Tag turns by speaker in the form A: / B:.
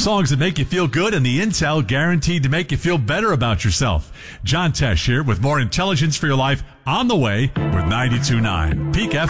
A: songs that make you feel good and the intel guaranteed to make you feel better about yourself. John Tesh here with more intelligence for your life on the way with 92.9 Peak FM.